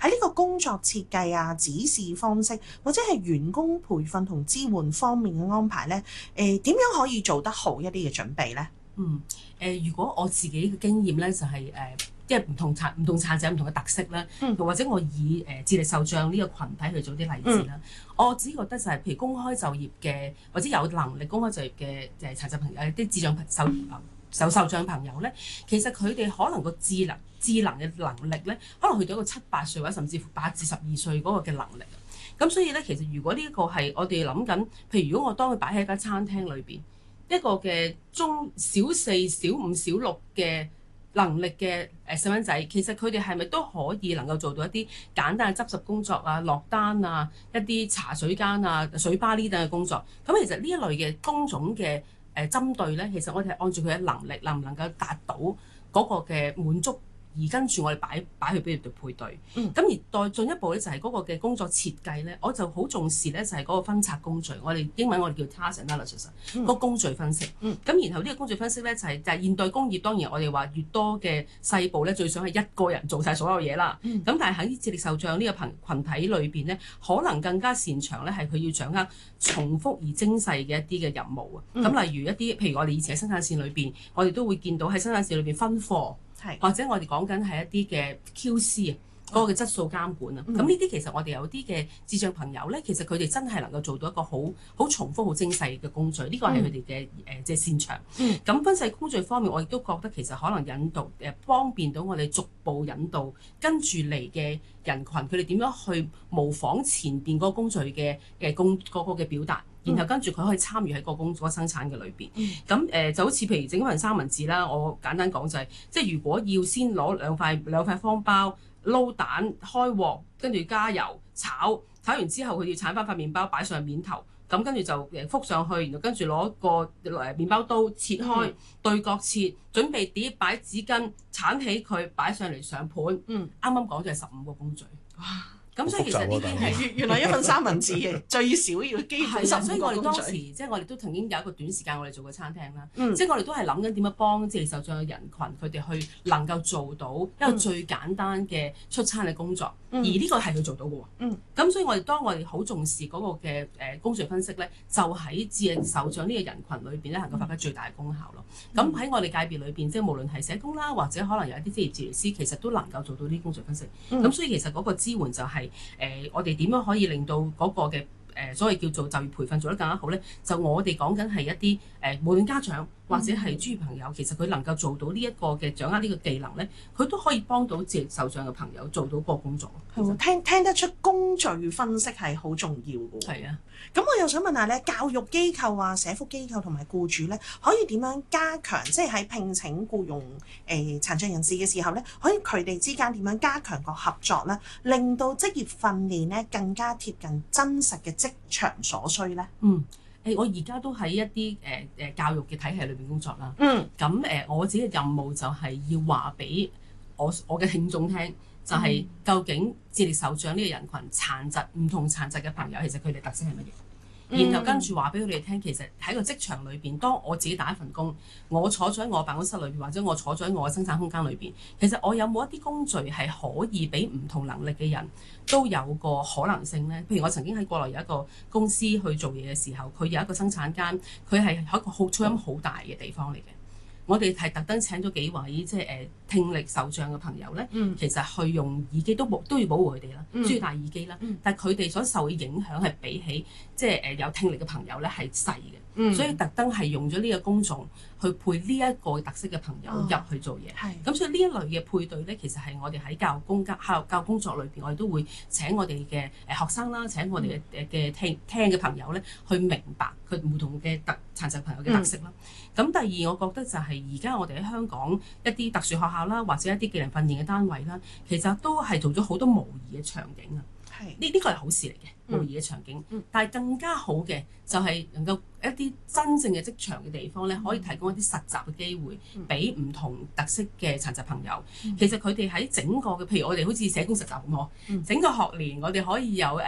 喺呢個工作設計啊、指示方式或者係員工培訓同支援方面嘅安排咧，點樣可以做得好一啲嘅準備咧？ 如果我自己嘅經驗咧，就係因為唔同殘疾唔同嘅特色啦，或者我以智力受障呢個群體去做啲例子啦。我只覺得就係譬如公開就業嘅或者有能力公開就業嘅殘疾朋友啲智障受障朋友咧，其實佢哋可能個智能嘅能力咧，可能去到一個7、8歲或者甚至乎8至12歲嗰個嘅能力。咁所以咧，其實如果呢一個係我哋諗緊，譬如如果我當佢擺喺一間餐廳裏邊，一個嘅中小4、小5、小6嘅能力嘅細蚊仔，其實佢哋係咪都可以能夠做到一啲簡單嘅執拾工作啊、落單啊、一啲茶水間啊、水吧呢等嘅工作？咁其實呢一類嘅工種嘅針對咧，其實我哋係按照佢嘅能力能唔能夠達到嗰個嘅滿足，而跟住我哋擺去俾佢哋配對。咁而再進一步咧，就係嗰個嘅工作設計咧，我就好重視咧，就係嗰個分拆工序。我哋英文我哋叫 task analysis，個工序分析。咁然後呢個工序分析咧，就係現代工業當然我哋話越多嘅細部咧，最想係一個人做晒所有嘢啦。咁但係喺智力受障呢個群體裏邊咧，可能更加擅長咧係佢要掌握重複而精細嘅一啲嘅任務啊。咁例如一啲譬如我哋以前喺生產線裏邊，我哋都會見到喺生產線裏邊分貨。或者我哋講緊係一啲嘅 QC 啊，嗰個嘅質素監管啊，咁呢啲其實我哋有啲嘅智障朋友咧，其實佢哋真係能夠做到一個好重複、好精細嘅工序，呢個係佢哋嘅即係擅長。咁分細工序方面，我亦都覺得其實可能引導方便到我哋逐步引導跟住嚟嘅人群，佢哋點樣去模仿前邊嗰個工序嘅嗰個嘅表達。然後跟住佢可以參與喺嗰個生產嘅裏邊，咁就好似譬如整份三文治啦，我簡單講就係，即係如果要先攞兩塊方包撈蛋開鑊，跟住加油炒完之後，佢要鏟翻塊麵包擺上面頭，咁跟住就覆上去，然後跟住攞個麵包刀切開對角切，準備碟擺紙巾鏟起佢擺上嚟上盤。啱啱講就係15個工序。咁所以其實呢啲係原來一份三文治嘅最少要基本15個工序。所以我哋當時即係我哋都曾經有一個短時間我哋做過餐廳啦，即係我哋都係諗緊點樣幫智力受障嘅人群佢哋去能夠做到一個最簡單嘅出餐嘅工作，而呢個係佢做到嘅喎。咁所以當我哋好重視嗰個嘅工序分析咧，就喺智力受障呢個人群裏邊咧，能夠發揮最大嘅功效咯。咁喺我哋界別裏邊，即係無論係社工啦，或者可能有一啲職業治療師，其實都能夠做到呢啲工序分析。咁所以其實嗰個支援就係我哋點樣可以令到嗰個嘅所謂叫做就業培訓做得更加好咧？就我哋講緊係一啲無論家長或者係專業朋友，其實佢能夠做到呢一個嘅掌握呢個技能咧，佢都可以幫到智力受障嘅朋友做到嗰個工作。係聽得出工序分析係好重要嘅。 係啊， 咁我又想問下咧，教育機構啊、社福機構同埋僱主咧，可以點樣加強？即係喺聘請僱用殘障人士嘅時候咧，可以佢哋之間點樣加強個合作咧，令到職業訓練咧更加貼近真實嘅職場所需咧？ 我而家都喺一啲教育嘅體系裏邊工作啦。咁我自己嘅任務就係要話俾我嘅聽眾聽，就係究竟智力受障呢個人群、唔同殘疾嘅朋友，其實佢哋特色係乜嘢？然後跟住話俾佢哋聽，其實喺個職場裏邊，當我自己打一份工，我坐咗喺我辦公室裏邊，或者我坐咗喺我嘅生產空間裏邊，其實我有冇一啲工序係可以俾唔同能力嘅人都有個可能性呢？譬如我曾經喺國內有一個公司去做嘢嘅時候，佢有一個生產間，佢係一個噪音好大嘅地方嚟嘅。我哋係特登請咗幾位即係聽力受障嘅朋友咧，其實去用耳機都要保護佢哋啦，需要戴耳機啦。但係佢哋所受嘅影響係比起即係有聽力嘅朋友咧係細嘅，所以特登係用咗呢個工種去配呢一個特色嘅朋友入去做嘢。咁所以呢一類嘅配對咧，其實係我哋喺教育工作裏邊，我哋都會請我哋嘅學生啦，請我哋嘅聽嘅朋友咧，去明白佢唔同嘅殘疾朋友嘅特色啦。咁第二，我覺得就係而家我哋喺香港一啲特殊學校啦，或者一啲技能訓練嘅單位啦，其實都係做咗好多模擬嘅場景啊。呢個係好事嚟嘅，模擬嘅場景。但係更加好嘅就係能夠一啲真正嘅職場嘅地方咧，可以提供一啲實習嘅機會，俾唔同特色嘅殘疾朋友。其實佢哋喺整個嘅，譬如我哋好似社工實習咁嗬，整個學年我哋可以有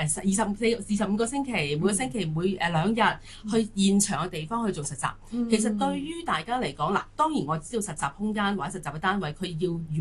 25個星期，每個星期每2日去現場嘅地方去做實習。其實對於大家嚟講，嗱當然我知道實習空間或者實習嘅單位佢要預備嘅。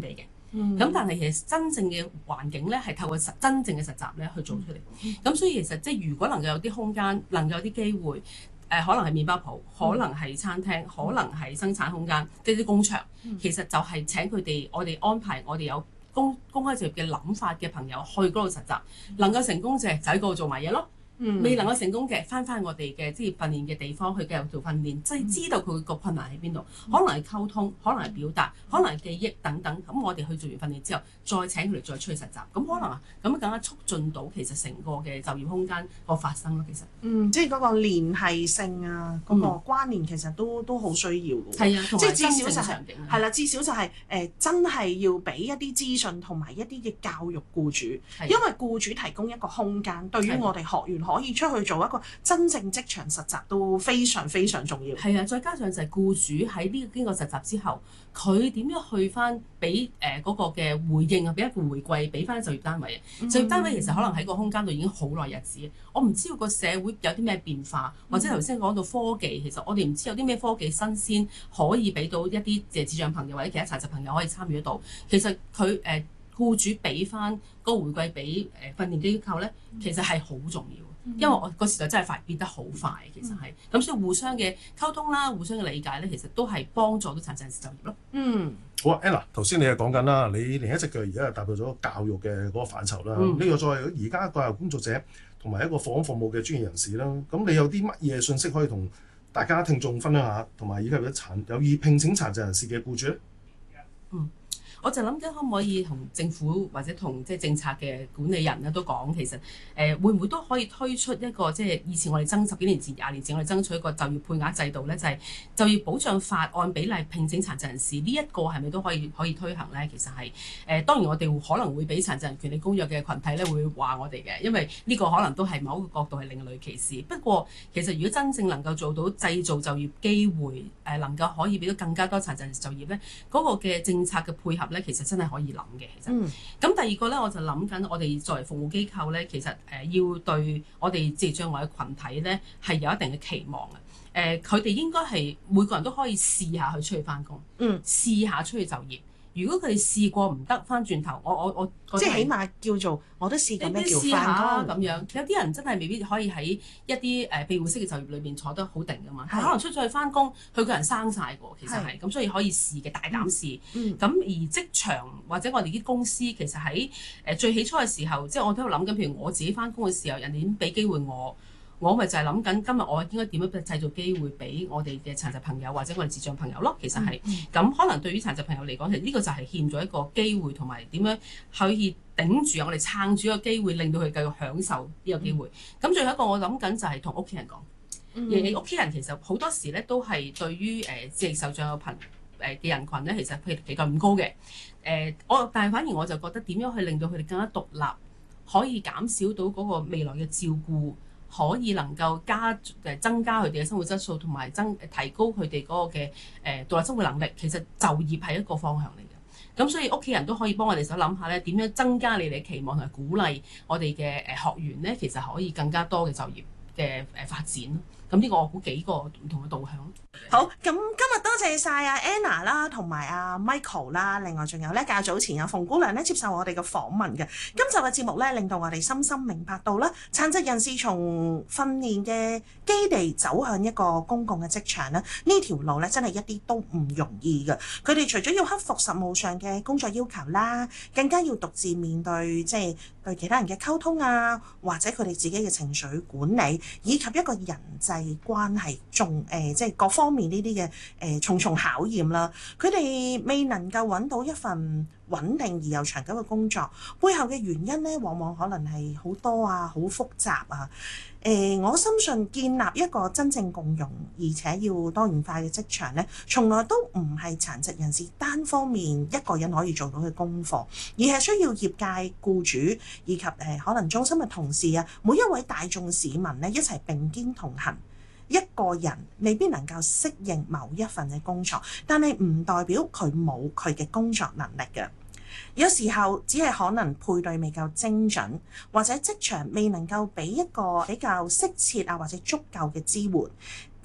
但係其實真正嘅環境咧係透過真正嘅實習咧去做出嚟。咁所以其實即係如果能夠有啲空間，能夠有啲機會。可能係麵包鋪，可能係餐廳，可能係生產空間，即係啲工場。其實就係請佢哋，我哋安排我哋有公開就業嘅諗法嘅朋友去嗰度實習，能夠成功嘅就喺嗰度做埋嘢咯。未能夠成功嘅，翻我哋嘅職業訓練嘅地方去繼續做訓練，即係知道佢個困難喺邊度，可能係溝通，可能係表達，可能係記憶等等。咁我哋去做完訓練之後，再請佢哋再出去實習，咁可能咁更加促進到其實成個嘅就業空間個發生咯。其實即係嗰個聯繫性啊，嗰個關聯其實都好需要嘅。 係啊， 即係至少就係係啦，至少就係真係要俾一啲資訊同埋一啲嘅教育僱主，因為僱主提供一個空間，對於我哋學員可以出去做一個真正職場實習都非常非常重要。係啊，再加上就係僱主喺呢個經過實習之後，佢點樣去翻俾嗰個嘅回應啊，俾一個回饋俾翻就業單位。就業單位其實可能喺個空間度已經好耐日子，我唔知道個社會有啲咩變化，或者頭先講到科技，其實我哋唔知有啲咩科技新鮮可以俾到一啲智障朋友或者其他殘疾朋友可以參與得到。其實佢僱主俾翻嗰個回饋俾訓練機構咧，其實係好重要。因為我個時代真係變得好快，其實係咁，所以互相嘅溝通啦，互相嘅理解咧，其實都係幫助到殘疾人士就業咯。 好啊 ，Anna， 頭先你又講緊啦，你另一隻腳而家係踏入咗教育嘅嗰個範疇啦。呢個作為而家教育工作者同埋一個服務嘅專業人士啦，咁你有啲乜嘢信息可以同大家聽眾分享下，同埋以及有意聘請殘疾人士嘅僱主咧？ 我就諗緊可唔可以同政府或者同即係政策嘅管理人咧都講，其實會唔會都可以推出一個即係以前我哋10幾年前、20年前我哋爭取一個就業配額制度咧，就係就業保障法按比例聘請殘疾人士呢一個係咪都可以推行咧？其實係當然我哋可能會俾殘疾人權利公約嘅群體咧會話我哋嘅，因為呢個可能都係某個角度係另類歧視。不過其實如果真正能夠做到製造就業機會，能夠可以俾到更加多殘疾人士就業咧，嗰個嘅政策嘅配合咧，其實真係可以諗嘅。其實，咁第二個咧，我就諗緊，我哋作為服務機構咧，其實要對我哋智障礙嘅群體咧係有一定嘅期望嘅。佢哋應該係每個人都可以試下去出去返工，試下出去就業。如果佢哋試過唔得，翻轉頭，我即係起碼叫做我都試過咩叫翻工咁樣。有啲人真係未必可以喺一啲庇護式嘅就業裏邊坐得好定噶嘛，可能出咗去翻工，佢個人生晒過，其實係咁，所以可以試嘅，大膽試。咁而職場或者我哋啲公司，其實喺最起初嘅時候，即係我都喺度諗緊，譬如我自己翻工嘅時候，人哋已經俾機會我咪就係諗緊今日我應該點樣製造機會俾我哋嘅殘疾朋友或者我哋智障朋友咯。其實係咁，可能對於殘疾朋友嚟講，其實呢個就係欠咗一個機會，同埋點樣可以頂住我哋撐住一個機會，令到佢繼續享受呢個機會。咁最後一個我諗緊就係同屋企人講，而屋企人其實好多時咧都係對於智力受障嘅嘅人群咧，其實佢哋期待唔高嘅。但係反而我就覺得點樣去令到佢哋更加獨立，可以減少到嗰個未來嘅照顧。可以能夠增加佢哋嘅生活質素，同埋提高佢哋嗰個嘅獨立生活能力。其實就業係一個方向嚟嘅，咁所以屋企人都可以幫我哋手諗下咧，點樣增加你哋嘅期望同埋鼓勵我哋嘅學員咧，其實可以更加多嘅就業嘅發展。咁呢個我估幾個唔同嘅導向。 好，咁今日多謝晒阿 Anna 啦，同埋阿 Michael 啦，另外仲有咧較早前阿馮姑娘咧接受我哋嘅訪問嘅。今集嘅節目咧，令到我哋深深明白到啦，殘疾人士從訓練嘅基地走向一個公共嘅職場咧，呢條路咧真係一啲都唔容易嘅。佢哋除咗要克服實務上嘅工作要求啦，更加要獨自面對即係對其他人嘅溝通啊，或者佢哋自己嘅情緒管理，以及一個人際關係即係各方面呢啲嘅重重考驗啦。佢哋未能夠揾到一份穩定而又長久嘅工作，背後嘅原因咧，往往可能係好多啊，好複雜啊。我深信建立一個真正共融而且要多元化嘅職場咧，從來都唔係殘疾人士單方面一個人可以做到嘅功課，而係需要業界、僱主以及可能中心嘅同事啊，每一位大眾市民咧一齊並肩同行。一個人未必能夠適應某一份嘅工作，但係唔代表佢冇佢嘅工作能力嘅。有時候只係可能配對未夠精準，或者職場未能夠俾一個比較適切啊或者足夠嘅支援。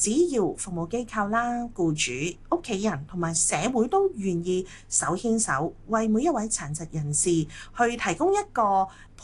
只要服務機構啦、僱主、屋企人同埋社會都願意手牽手，為每一位殘疾人士去提供一個